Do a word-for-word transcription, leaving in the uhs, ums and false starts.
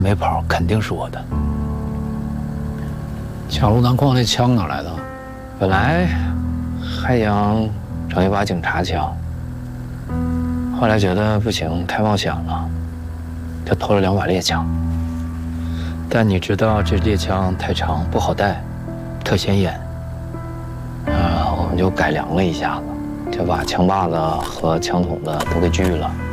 没跑，肯定是我的。 小路南矿那枪哪来的？ 本来还想整一把警察枪，后来觉得不行，太冒险了，就偷了两把猎枪。但你知道这猎枪太长不好带，特显眼。啊，我们就改良了一下子，就把枪把子和枪筒子都给锯了。